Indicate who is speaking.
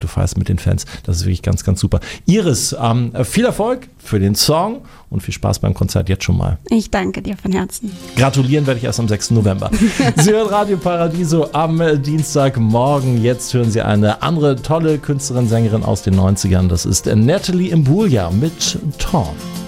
Speaker 1: feierst mit den Fans. Das ist wirklich ganz, ganz super. Iris, viel Erfolg für den Song und viel Spaß beim Konzert jetzt schon mal.
Speaker 2: Ich danke dir von Herzen.
Speaker 1: Gratulieren werde ich erst am 6. November. Sie hören Radio Paradiso am Dienstagmorgen. Jetzt hören Sie eine andere tolle Künstlerin, Sängerin aus den 90ern. Das ist Natalie Imbruglia mit Torn.